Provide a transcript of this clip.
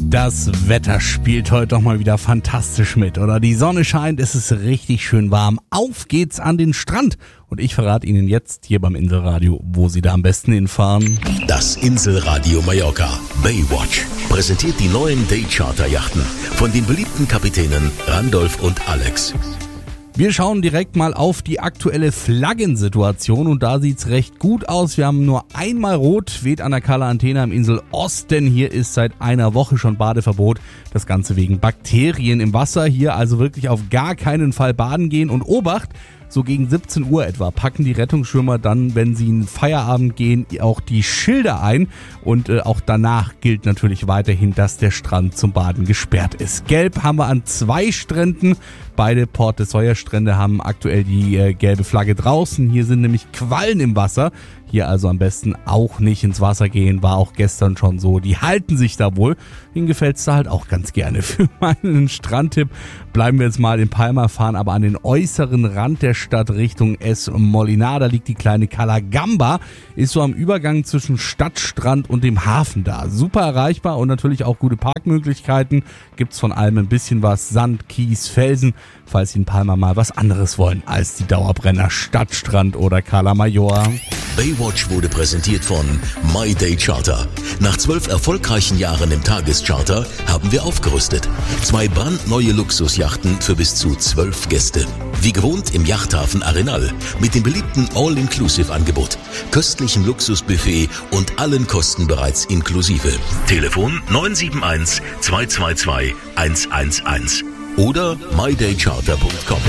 Das Wetter spielt heute doch mal wieder fantastisch mit, oder? Die Sonne scheint, es ist richtig schön warm. Auf geht's an den Strand. Und ich verrate Ihnen jetzt hier beim Inselradio, wo Sie da am besten hinfahren. Das Inselradio Mallorca Baywatch präsentiert die neuen Day-Charter-Yachten von den beliebten Kapitänen Randolph und Alex. Wir schauen direkt mal auf die aktuelle Flaggensituation und da sieht's recht gut aus. Wir haben nur einmal rot, weht an der Cala Antena im Inselosten. Hier ist seit einer Woche schon Badeverbot. Das Ganze wegen Bakterien im Wasser. Hier also wirklich auf gar keinen Fall baden gehen und Obacht! So gegen 17 Uhr etwa packen die Rettungsschwimmer dann, wenn sie in Feierabend gehen, auch die Schilder ein. Und auch danach gilt natürlich weiterhin, dass der Strand zum Baden gesperrt ist. Gelb haben wir an 2 Stränden. Beide Port-de-Sawyer-Strände haben aktuell die gelbe Flagge draußen. Hier sind nämlich Quallen im Wasser. Hier also am besten auch nicht ins Wasser gehen, war auch gestern schon so. Die halten sich da wohl. Ihnen gefällt's da halt auch ganz gerne. Für meinen Strandtipp bleiben wir jetzt mal in Palma, fahren aber an den äußeren Rand der Stadt Richtung Es Molinar. Da liegt die kleine Cala Gamba, ist so am Übergang zwischen Stadtstrand und dem Hafen da. Super erreichbar und natürlich auch gute Parkmöglichkeiten. Gibt's von allem ein bisschen was, Sand, Kies, Felsen, falls Sie in Palma mal was anderes wollen als die Dauerbrenner Stadtstrand oder Cala Major. Baywatch wurde präsentiert von My Day Charter. Nach 12 erfolgreichen Jahren im Tagescharter haben wir aufgerüstet. 2 brandneue Luxusjachten für bis zu 12 Gäste. Wie gewohnt im Yachthafen Arenal mit dem beliebten All-Inclusive-Angebot, köstlichem Luxusbuffet und allen Kosten bereits inklusive. Telefon 971 222 111 oder mydaycharter.com.